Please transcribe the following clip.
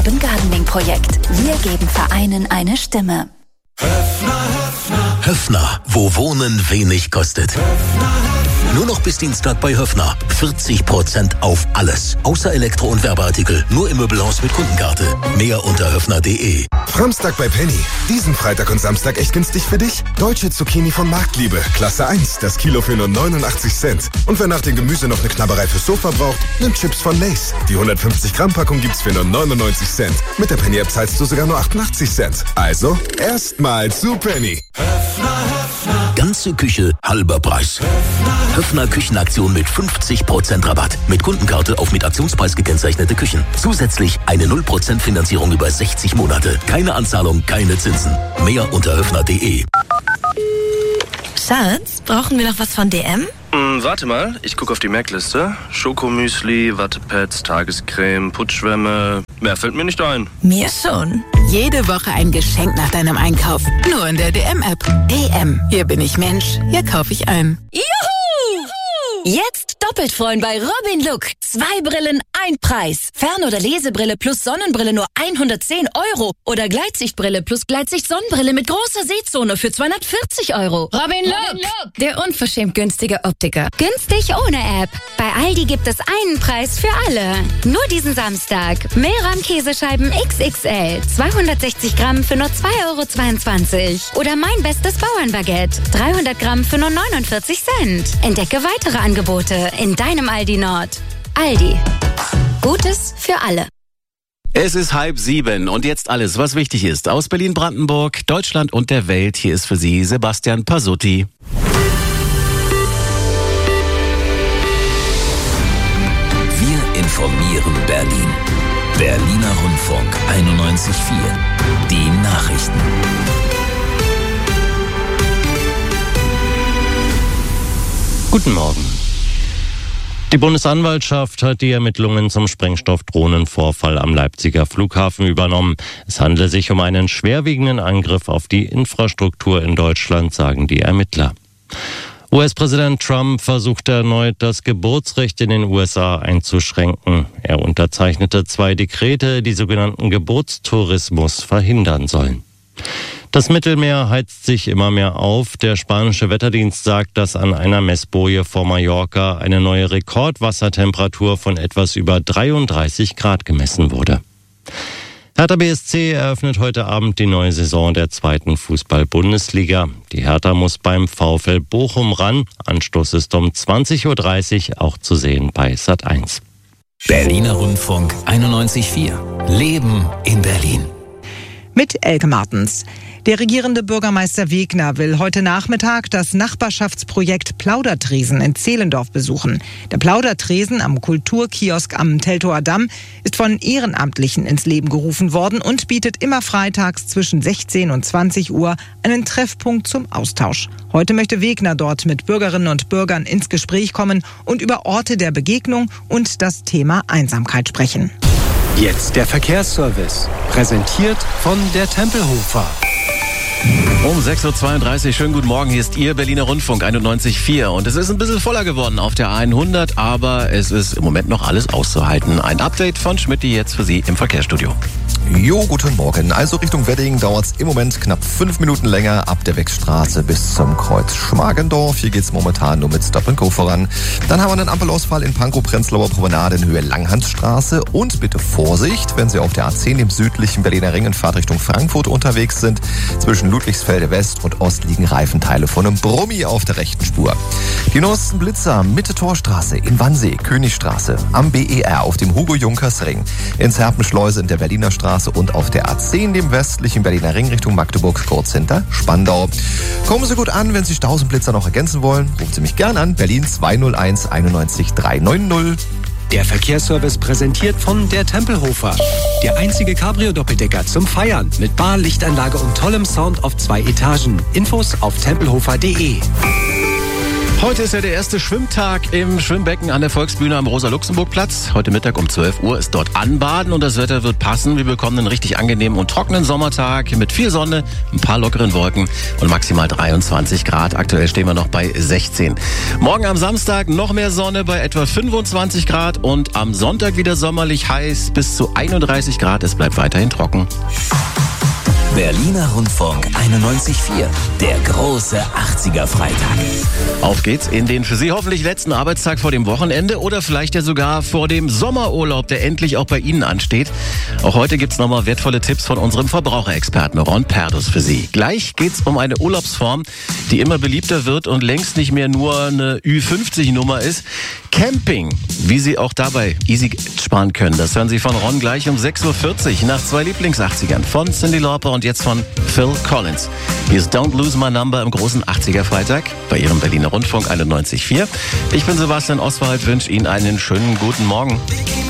Urban Gardening Projekt. Wir geben Vereinen eine Stimme. Höffner, wo Wohnen wenig kostet. Nur noch bis Dienstag bei Höffner. 40% auf alles. Außer Elektro- und Werbeartikel. Nur im Möbelhaus mit Kundenkarte. Mehr unter höffner.de. Samstag bei Penny. Diesen Freitag und Samstag echt günstig für dich? Deutsche Zucchini von Marktliebe. Klasse 1. Das Kilo für nur 89 Cent. Und wer nach dem Gemüse noch eine Knabberei fürs Sofa braucht, nimmt Chips von Lay's. Die 150 Gramm Packung gibt's für nur 99 Cent. Mit der Penny-App zahlst du sogar nur 88 Cent. Also, erstmal zu Penny. Ganze Küche, halber Preis. Höffner Küchenaktion mit 50% Rabatt. Mit Kundenkarte auf mit Aktionspreis gekennzeichnete Küchen. Zusätzlich eine 0% Finanzierung über 60 Monate. Keine Anzahlung, keine Zinsen. Mehr unter höffner.de. Schatz, brauchen wir noch was von DM? Warte mal, ich gucke auf die Merkliste. Schokomüsli, Wattepads, Tagescreme, Putzschwämme. Mehr fällt mir nicht ein. Mir schon. Jede Woche ein Geschenk nach deinem Einkauf. Nur in der DM-App. DM. Hier bin ich Mensch. Hier kaufe ich ein. Juhu! Jetzt doppelt freuen bei Robin Look. 2 Brillen, 1 Preis. Fern- oder Lesebrille plus Sonnenbrille nur 110 €. Oder Gleitsichtbrille plus Gleitsicht-Sonnenbrille mit großer Sehzone für 240 €. Robin Look, der unverschämt günstige Optiker. Günstig ohne App. Bei Aldi gibt es einen Preis für alle. Nur diesen Samstag. Mehlrahm-Käsescheiben XXL. 260 Gramm für nur 2,22 €. Oder mein bestes Bauernbaguette. 300 Gramm für nur 49 Cent. Entdecke weitere Angebote in deinem Aldi Nord. Aldi. Gutes für alle. Es ist 6:30 und jetzt alles, was wichtig ist. Aus Berlin-Brandenburg, Deutschland und der Welt. Hier ist für Sie Sebastian Pasutti. Wir informieren Berlin. Berliner Rundfunk 91.4. Die Nachrichten. Guten Morgen. Die Bundesanwaltschaft hat die Ermittlungen zum Sprengstoffdrohnenvorfall am Leipziger Flughafen übernommen. Es handle sich um einen schwerwiegenden Angriff auf die Infrastruktur in Deutschland, sagen die Ermittler. US-Präsident Trump versuchte erneut, das Geburtsrecht in den USA einzuschränken. Er unterzeichnete 2 Dekrete, die sogenannten Geburtstourismus verhindern sollen. Das Mittelmeer heizt sich immer mehr auf. Der spanische Wetterdienst sagt, dass an einer Messboje vor Mallorca eine neue Rekordwassertemperatur von etwas über 33 Grad gemessen wurde. Hertha BSC eröffnet heute Abend die neue Saison der 2. Fußball-Bundesliga. Die Hertha muss beim VfL Bochum ran. Anstoß ist um 20:30 Uhr, auch zu sehen bei Sat1. Berliner Rundfunk 91.4. Leben in Berlin. Mit Elke Martens. Der regierende Bürgermeister Wegner will heute Nachmittag das Nachbarschaftsprojekt Plaudertresen in Zehlendorf besuchen. Der Plaudertresen am Kulturkiosk am Teltower Damm ist von Ehrenamtlichen ins Leben gerufen worden und bietet immer freitags zwischen 16 und 20 Uhr einen Treffpunkt zum Austausch. Heute möchte Wegner dort mit Bürgerinnen und Bürgern ins Gespräch kommen und über Orte der Begegnung und das Thema Einsamkeit sprechen. Jetzt der Verkehrsservice, präsentiert von der Tempelhofer. Um 6:32 Uhr, schönen guten Morgen, hier ist Ihr Berliner Rundfunk 91.4 und es ist ein bisschen voller geworden auf der 100, aber es ist im Moment noch alles auszuhalten. Ein Update von Schmidti jetzt für Sie im Verkehrsstudio. Jo, guten Morgen. Also Richtung Wedding dauert es im Moment knapp 5 Minuten länger ab der Wechsstraße bis zum Kreuz Schmargendorf. Hier geht es momentan nur mit Stop and Go voran. Dann haben wir einen Ampelausfall in Pankow-Prenzlauer Promenade in Höhe Langhansstraße. Und bitte Vorsicht, wenn Sie auf der A10 im südlichen Berliner Ring in Fahrtrichtung Frankfurt unterwegs sind. Zwischen Ludwigsfelde West und Ost liegen Reifenteile von einem Brummi auf der rechten Spur. Die neuesten Blitzer Mitte Torstraße in Wannsee, Königstraße, am BER auf dem Hugo-Junkers-Ring, in Serpenschleuse in der Berliner Straße und auf der A10 dem westlichen Berliner Ring Richtung Magdeburg, kurz hinter Spandau. Kommen Sie gut an, wenn Sie Stausenblitzer noch ergänzen wollen, rufen Sie mich gern an, Berlin 201 91 390. Der Verkehrsservice präsentiert von der Tempelhofer. Der einzige Cabrio-Doppeldecker zum Feiern mit Bar, Lichtanlage und tollem Sound auf 2 Etagen. Infos auf tempelhofer.de. Heute ist ja der erste Schwimmtag im Schwimmbecken an der Volksbühne am Rosa-Luxemburg-Platz. Heute Mittag um 12 Uhr ist dort Anbaden und das Wetter wird passen. Wir bekommen einen richtig angenehmen und trockenen Sommertag mit viel Sonne, ein paar lockeren Wolken und maximal 23 Grad. Aktuell stehen wir noch bei 16. Morgen am Samstag noch mehr Sonne bei etwa 25 Grad und am Sonntag wieder sommerlich heiß bis zu 31 Grad. Es bleibt weiterhin trocken. Berliner Rundfunk 91.4, der große 80er-Freitag. Auf geht's in den für Sie hoffentlich letzten Arbeitstag vor dem Wochenende oder vielleicht ja sogar vor dem Sommerurlaub, der endlich auch bei Ihnen ansteht. Auch heute gibt's nochmal wertvolle Tipps von unserem Verbraucherexperten Ron Perdus für Sie. Gleich geht's um eine Urlaubsform, die immer beliebter wird und längst nicht mehr nur eine Ü50-Nummer ist. Camping, wie Sie auch dabei easy sparen können. Das hören Sie von Ron gleich um 6.40 Uhr nach zwei Lieblings-80ern von Cyndi Lauper und jetzt von Phil Collins. Hier ist Don't Lose My Number im großen 80er-Freitag bei Ihrem Berliner Rundfunk 91.4. Ich bin Sebastian Oswald, wünsche Ihnen einen schönen guten Morgen.